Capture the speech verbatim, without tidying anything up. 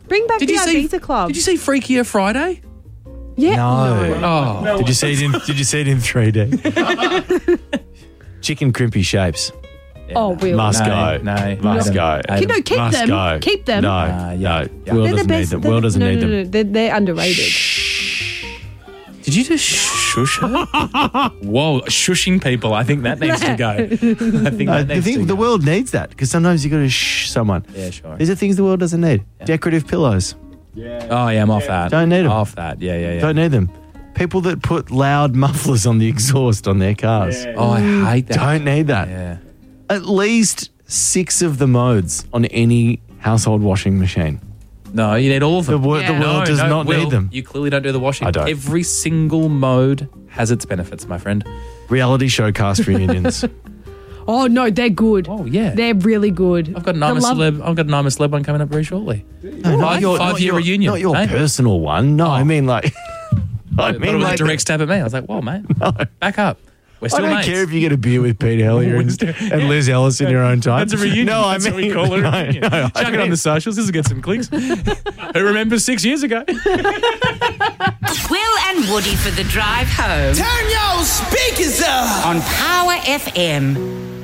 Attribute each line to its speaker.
Speaker 1: Bring back
Speaker 2: Did
Speaker 1: the
Speaker 2: you see?
Speaker 1: Ibiza Club.
Speaker 2: Did you see Freakier Friday?
Speaker 1: Yeah.
Speaker 3: No.
Speaker 2: Oh,
Speaker 3: Did you see it in? Did you see it in three D? Chicken crimpy shapes.
Speaker 1: Oh, really?
Speaker 3: Must
Speaker 2: No,
Speaker 3: go.
Speaker 2: no,
Speaker 3: Must
Speaker 2: no.
Speaker 3: go.
Speaker 1: You know, keep
Speaker 3: Must
Speaker 1: them.
Speaker 3: go.
Speaker 1: Keep them.
Speaker 3: No,
Speaker 2: Uh, yeah.
Speaker 3: no.
Speaker 2: Yeah.
Speaker 3: World
Speaker 1: They're the
Speaker 3: doesn't need
Speaker 1: best.
Speaker 3: them.
Speaker 1: they're
Speaker 3: World
Speaker 1: the-
Speaker 3: doesn't
Speaker 1: no,
Speaker 3: need
Speaker 1: no,
Speaker 3: them.
Speaker 1: no, They're, they're underrated.
Speaker 2: Did you just shush her? Whoa, shushing people. I think that needs to go. I think
Speaker 3: Uh,
Speaker 2: that
Speaker 3: the
Speaker 2: needs
Speaker 3: thing,
Speaker 2: to
Speaker 3: the
Speaker 2: go.
Speaker 3: world needs that because sometimes you got to shh someone.
Speaker 2: Yeah, sure.
Speaker 3: These are things the world doesn't need. Decorative pillows.
Speaker 2: Oh, yeah, I'm off that.
Speaker 3: Don't need 'em.
Speaker 2: Off that. Yeah, yeah, yeah.
Speaker 3: Don't need them. People that put loud mufflers on the exhaust on their cars.
Speaker 2: Oh, I hate that.
Speaker 3: Don't need that.
Speaker 2: Yeah.
Speaker 3: At least six of the modes on any household washing machine.
Speaker 2: No, you need all of them.
Speaker 3: The, wor-
Speaker 1: Yeah.
Speaker 3: the world
Speaker 2: No,
Speaker 3: does
Speaker 2: no,
Speaker 3: not
Speaker 2: Will,
Speaker 3: need them.
Speaker 2: You clearly don't do the washing.
Speaker 3: I don't.
Speaker 2: Every single mode has its benefits, my friend.
Speaker 3: Reality show cast reunions.
Speaker 1: Oh, no, they're good.
Speaker 2: Oh, yeah.
Speaker 1: They're really good.
Speaker 2: I've got an
Speaker 1: The
Speaker 2: I'm a
Speaker 1: love-
Speaker 2: celeb. I've got an I'm a celeb one coming up very shortly.
Speaker 3: No,
Speaker 2: Five-
Speaker 3: your-
Speaker 2: five-year
Speaker 3: your-
Speaker 2: reunion,
Speaker 3: Not your
Speaker 2: eh?
Speaker 3: personal one. No, I mean like. I
Speaker 2: I thought it
Speaker 3: mean
Speaker 2: was
Speaker 3: like.
Speaker 2: a direct stab at me. I was like, whoa, mate. Back up. We're
Speaker 3: I
Speaker 2: still
Speaker 3: don't
Speaker 2: mates.
Speaker 3: care if you get a beer with Pete Hellier and, and Liz Ellis in your own time.
Speaker 2: That's a reunion.
Speaker 3: No, I
Speaker 2: That's
Speaker 3: mean,
Speaker 2: what we call it. A
Speaker 3: no,
Speaker 2: reunion.
Speaker 3: no, I
Speaker 2: Chuck it on
Speaker 3: mean-
Speaker 2: the socials. This will get some clicks. Who remembers six years ago?
Speaker 4: Will and Woody for the drive home
Speaker 5: Turn your speakers up.
Speaker 4: on Power F M.